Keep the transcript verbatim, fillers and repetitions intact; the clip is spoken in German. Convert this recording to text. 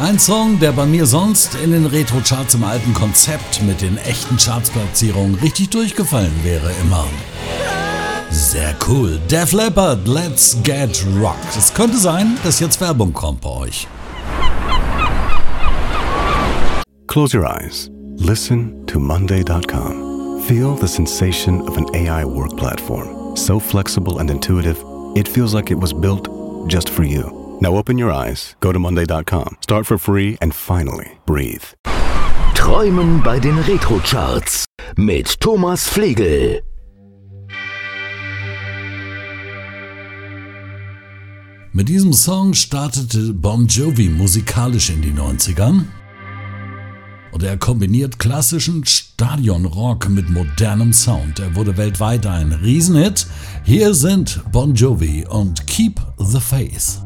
Ein Song, der bei mir sonst in den Retro-Charts im alten Konzept mit den echten Chartsplatzierungen richtig durchgefallen wäre immer. Sehr cool. Def Leppard, Let's Get Rocked. Es könnte sein, dass jetzt Werbung kommt bei euch. Close your eyes. Listen to Monday dot com. Feel the sensation of an A I work platform. So flexible and intuitive, it feels like it was built just for you. Now open your eyes, go to Monday dot com, start for free and finally breathe. Träumen bei den Retro-Charts mit Thomas Flegel. Mit diesem Song startete Bon Jovi musikalisch in die neunziger. Und er kombiniert klassischen Stadionrock mit modernem Sound. Er wurde weltweit ein Riesenhit. Hier sind Bon Jovi und Keep the Faith.